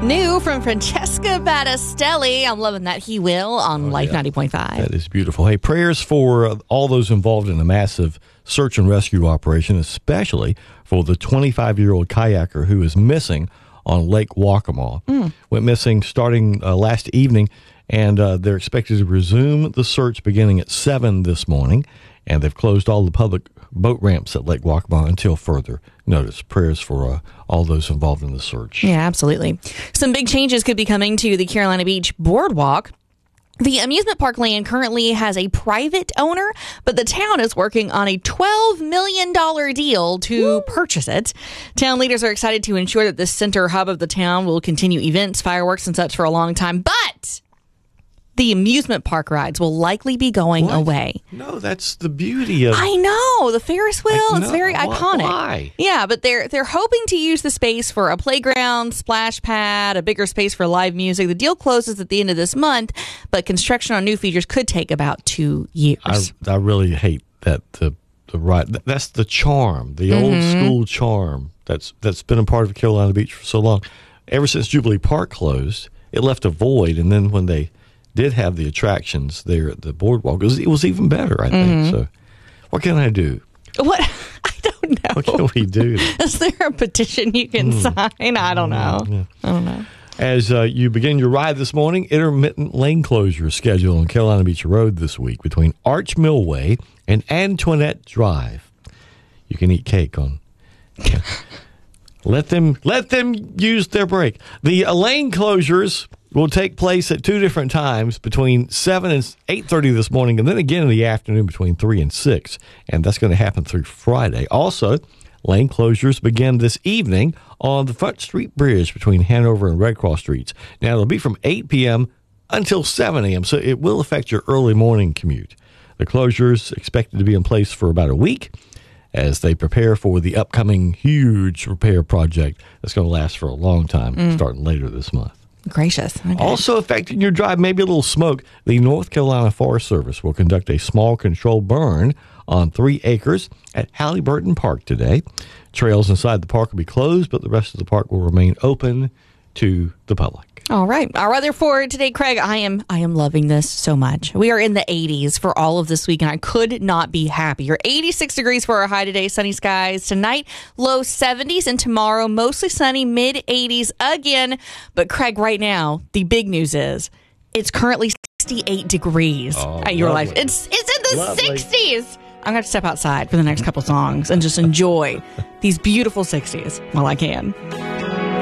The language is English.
New from Francesca Battistelli. I'm loving that. He Will on Life 90.5. That is beautiful. Hey, prayers for all those involved in a massive search and rescue operation, especially for the 25-year-old kayaker who is missing on Lake Waccamaw. Went missing starting last evening, and they're expected to resume the search beginning at 7 this morning, and they've closed all the public boat ramps at Lake Waccamaw until further notice. Prayers for all those involved in the search. Yeah, absolutely. Some big changes could be coming to the Carolina Beach Boardwalk. The amusement park land currently has a private owner, but the town is working on a $12 million deal to purchase it. Town leaders are excited to ensure that this center hub of the town will continue events, fireworks, and such for a long time, but the amusement park rides will likely be going away. No, that's the beauty of... I know, the Ferris wheel. It's very iconic. Why? Yeah, but they're hoping to use the space for a playground, splash pad, a bigger space for live music. The deal closes at the end of this month, but construction on new features could take about 2 years. I really hate that the ride. That's the charm, the old school charm that's been a part of Carolina Beach for so long. Ever since Jubilee Park closed, it left a void, and then when they did have the attractions there at the boardwalk, it was even better, I think. So what can I do? What? I don't know. What can we do? Is there a petition you can sign? I don't know. Yeah. I don't know. As you begin your ride this morning, intermittent lane closure is scheduled on Carolina Beach Road this week between Arch Millway and Antoinette Drive. You can eat cake on... Let them use their break. The lane closures will take place at 2 different times between 7 and 8:30 this morning, and then again in the afternoon between 3 and 6. And that's going to happen through Friday. Also, lane closures begin this evening on the Front Street Bridge between Hanover and Red Cross Streets. Now, it'll be from 8 p.m. until 7 a.m., so it will affect your early morning commute. The closures expected to be in place for about a week as they prepare for the upcoming huge repair project that's going to last for a long time, starting later this month. Gracious. Okay. Also affecting your drive, maybe a little smoke, the North Carolina Forest Service will conduct a small controlled burn on 3 acres at Halliburton Park today. Trails inside the park will be closed, but the rest of the park will remain open to the public. All right. Our weather for today, Craig, I am loving this so much. We are in the 80s for all of this week, and I could not be happier. 86 degrees for our high today, sunny skies. Tonight, low 70s, and tomorrow, mostly sunny, mid-80s again. But, Craig, right now, the big news is it's currently 68 degrees at your life. It's in the 60s. I'm going to step outside for the next couple songs and just enjoy these beautiful 60s while I can.